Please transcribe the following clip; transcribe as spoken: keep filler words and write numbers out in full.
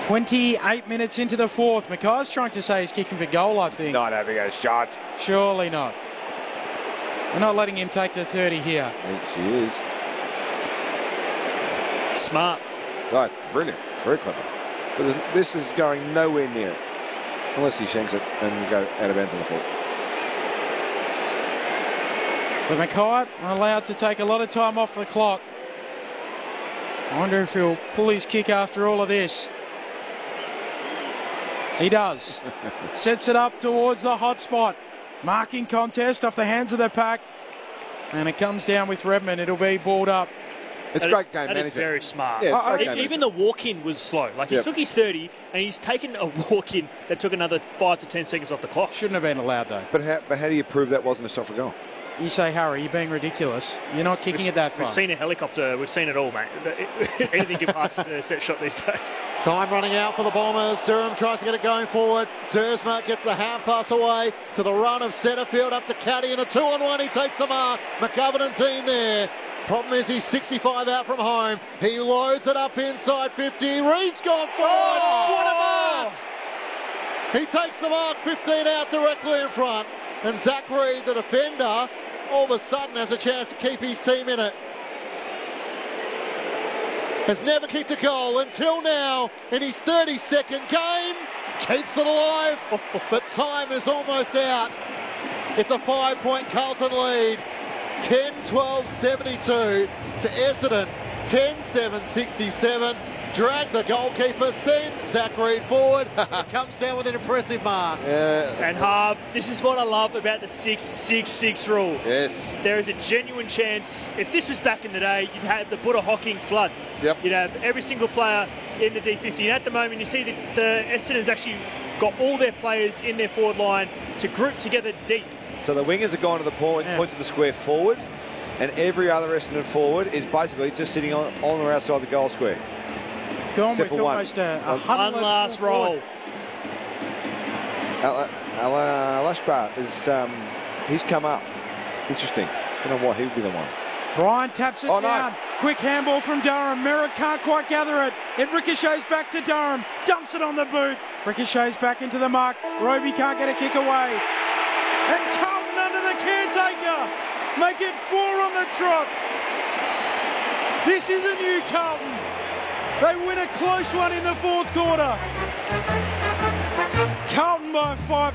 twenty-eight minutes into the fourth. Mackay's trying to say he's kicking for goal, I think. Not having a shot. Surely not. We're not letting him take the thirty here. I think she is. Smart. Right, brilliant. Very clever. But this is going nowhere near it. Unless he shanks it and go out of bounds on the full. So Mackay allowed to take a lot of time off the clock. I wonder if he'll pull his kick after all of this. He does. Sets it up towards the hot spot. Marking contest off the hands of the pack. And it comes down with Redmond. It'll be balled up. It's that great is, game that management. That is very smart. Yeah, I, game even the walk-in was slow. Like, he yep. took his thirty, and he's taken a walk-in that took another five to ten seconds off the clock. Shouldn't have been allowed, though. But how, but how do you prove that wasn't a shot for goal? You say, Harry, you're being ridiculous. You're not kicking we've, it that far. We've seen a helicopter. We've seen it all, mate. Anything can pass a set shot these days. Time running out for the Bombers. Durham tries to get it going forward. Dersma gets the hand pass away to the run of Setterfield up to Caddy in a two-on-one. He takes the mark. McGovern and Dean there. Problem is he's sixty-five out from home. He loads it up inside fifty. Reed's gone forward. Oh! What a mark! He takes the mark, fifteen out directly in front. And Zach Reed, the defender, all of a sudden has a chance to keep his team in it. Has never kicked a goal until now in his thirty-second game. Keeps it alive, but time is almost out. It's a five-point Carlton lead. ten twelve seventy-two to Essendon. ten seven sixty-seven. Drag the goalkeeper, send Zach Reed forward. It comes down with an impressive mark. Yeah. And Harv, this is what I love about the six six six rule. Yes. There is a genuine chance, if this was back in the day, you'd have the Buddha Hocking flood. Yep. You'd have every single player in the D fifty. And at the moment, you see that the Essendon's actually got all their players in their forward line to group together deep. So the wingers are going to the point, Yeah. points of the square forward, and every other Essendon forward is basically just sitting on, on or outside the goal square. Gone Except with for one. almost a, a One hundred One last roll. Al- Al- Alashbar is, um, he's come up. Interesting. Don't know why he would be the one. Brian taps it Oh, no. down. Quick handball from Durham. Merritt can't quite gather it. It ricochets back to Durham. Dumps it on the boot. Ricochets back into the mark. Roby can't get a kick away. And Carlton under the caretaker. Make it four on the trot. This is a new Carlton. They win a close one in the fourth quarter. Carlton by five.